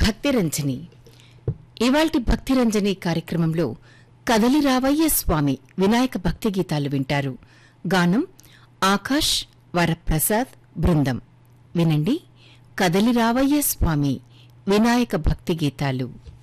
భక్తిరంజని. ఇవాల్టి భక్తిరంజని కార్యక్రమంలో కదలి రావయ్య స్వామి వినాయక భక్తి గీతాలు వింటారు. గానం ఆకాష్, వరప్రసాద్ బృందం. వినండి, కదలి రావయ్య స్వామి వినాయక భక్తి గీతాలు.